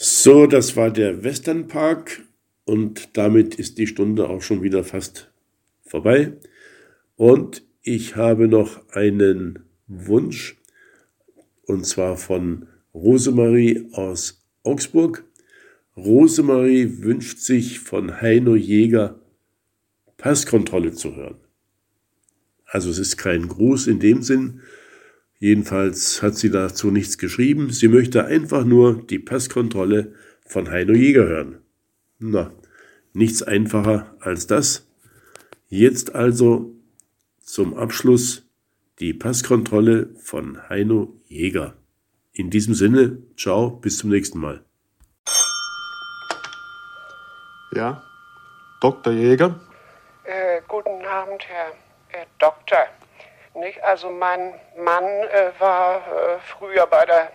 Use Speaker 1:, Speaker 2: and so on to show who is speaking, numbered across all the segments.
Speaker 1: So, das war der Westernpark und damit ist die Stunde auch schon wieder fast vorbei. Und ich habe noch einen Wunsch, und zwar von Rosemarie aus Augsburg. Rosemarie wünscht sich von Heino Jäger Passkontrolle zu hören. Also es ist kein Gruß in dem Sinn, jedenfalls hat sie dazu nichts geschrieben. Sie möchte einfach nur die Passkontrolle von Heino Jäger hören. Na, nichts einfacher als das. Jetzt also zum Abschluss die Passkontrolle von Heino Jäger. In diesem Sinne, ciao, bis zum nächsten Mal.
Speaker 2: Ja, Dr. Jäger?
Speaker 3: Guten Abend, Herr Doktor. Nicht? Also mein Mann war früher bei der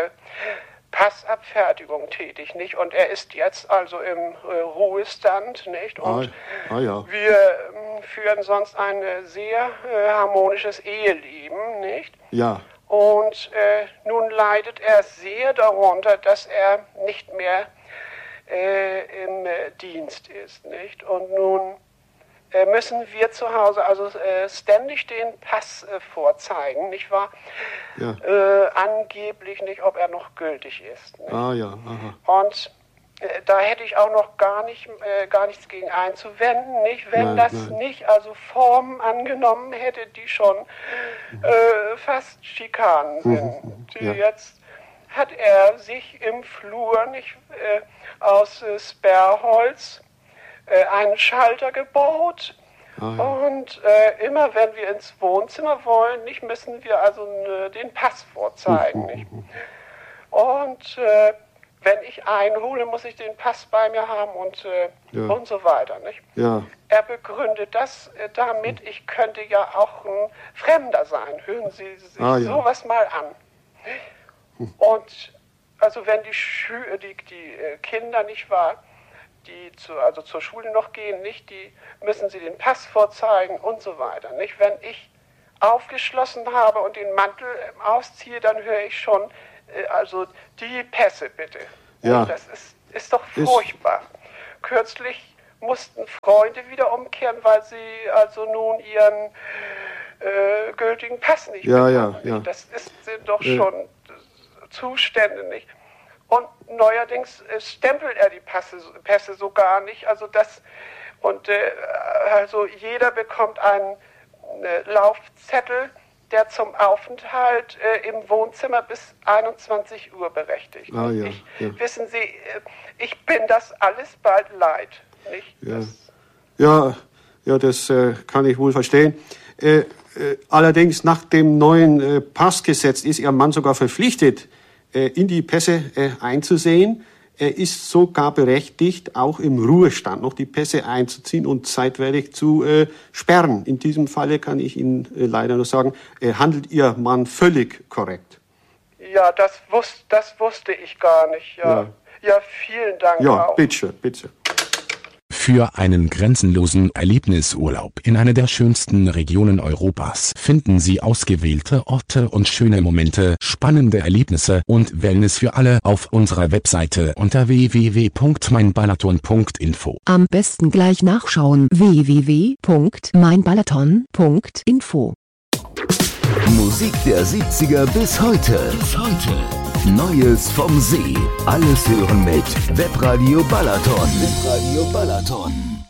Speaker 3: Passabfertigung tätig, nicht? Und er ist jetzt also im Ruhestand, nicht? Und
Speaker 2: ja.
Speaker 3: wir führen sonst ein sehr harmonisches Eheleben, nicht?
Speaker 2: Ja.
Speaker 3: Und nun leidet er sehr darunter, dass er nicht mehr im Dienst ist, nicht? Und nun müssen wir zu Hause also ständig den Pass vorzeigen, nicht wahr?
Speaker 2: Ja.
Speaker 3: Angeblich nicht, ob er noch gültig ist. Nicht?
Speaker 2: Ja, aha.
Speaker 3: Und da hätte ich auch noch gar nichts gegen einzuwenden, nicht? Wenn
Speaker 2: Nein.
Speaker 3: nicht also Formen angenommen hätte, die schon fast Schikanen sind.
Speaker 2: Ja.
Speaker 3: Jetzt hat er sich im Flur nicht aus Sperrholz einen Schalter gebaut.
Speaker 2: Ah, ja.
Speaker 3: Und immer wenn wir ins Wohnzimmer wollen, nicht, müssen wir also den Pass vorzeigen. Nicht? Und wenn ich einhole, muss ich den Pass bei mir haben und so weiter. Nicht?
Speaker 2: Ja.
Speaker 3: Er begründet das damit, ich könnte ja auch ein Fremder sein. Hören Sie sich sowas mal an. Und also wenn die Kinder nicht wahr, die zur Schule noch gehen, nicht, die müssen sie den Pass vorzeigen und so weiter. Nicht? Wenn ich aufgeschlossen habe und den Mantel ausziehe, dann höre ich schon, also die Pässe bitte.
Speaker 2: Ja.
Speaker 3: Das ist doch furchtbar. Kürzlich mussten Freunde wieder umkehren, weil sie also nun ihren gültigen Pass nicht bekommen.
Speaker 2: Ja.
Speaker 3: Das sind doch schon Zustände, nicht? Und neuerdings stempelt er die Pässe sogar nicht. Also also jeder bekommt einen Laufzettel, der zum Aufenthalt im Wohnzimmer bis 21 Uhr berechtigt. Wissen Sie, ich bin das alles bald leid. Nicht?
Speaker 2: Das kann ich wohl verstehen. Allerdings nach dem neuen Passgesetz ist Ihr Mann sogar verpflichtet, in die Pässe einzusehen. Er ist sogar berechtigt, auch im Ruhestand noch die Pässe einzuziehen und zeitweilig zu sperren. In diesem Falle kann ich Ihnen leider nur sagen, handelt Ihr Mann völlig korrekt.
Speaker 3: Ja, das wusste ich gar nicht. Ja, vielen Dank.
Speaker 2: Ja,
Speaker 3: auch.
Speaker 2: bitte.
Speaker 4: Für einen grenzenlosen Erlebnisurlaub in einer der schönsten Regionen Europas finden Sie ausgewählte Orte und schöne Momente, spannende Erlebnisse und Wellness für alle auf unserer Webseite unter www.meinbalaton.info.
Speaker 5: Am besten gleich nachschauen: www.meinbalaton.info.
Speaker 6: Musik der 70er bis heute. Neues vom See. Alles hören mit Webradio Balaton.